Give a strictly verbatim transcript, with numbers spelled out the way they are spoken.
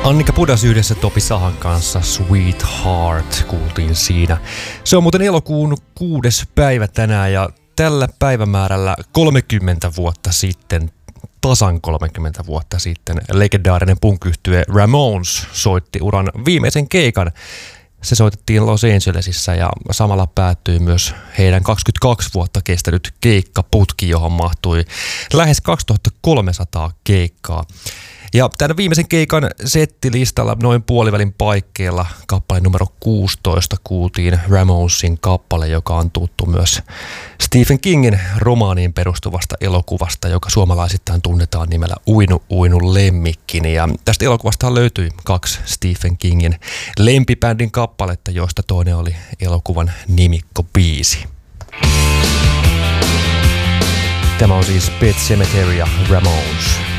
Annika Pudas yhdessä Topi Sahan kanssa Sweetheart kuultiin siinä. Se on muuten elokuun kuudes päivä tänään ja tällä päivämäärällä kolmekymmentä vuotta sitten, tasan kolmekymmentä vuotta sitten, legendaarinen punk-yhtye Ramones soitti uran viimeisen keikan. Se soitettiin Los Angelesissa ja samalla päättyi myös heidän kaksikymmentäkaksi vuotta kestänyt keikkaputki, johon mahtui lähes kaksituhattakolmesataa keikkaa. Ja tämän viimeisen keikan settilistalla noin puolivälin paikkeilla kappale numero kuusitoista kuultiin Ramonesin kappale, joka on tuttu myös Stephen Kingin romaaniin perustuvasta elokuvasta, joka suomalaisittain tunnetaan nimellä Uinu Uinu lemmikkini. Ja tästä elokuvasta löytyi kaksi Stephen Kingin lempibändin kappaletta, joista toinen oli elokuvan nimikkobiisi. Tämä on siis Pet Sematary ja Ramones.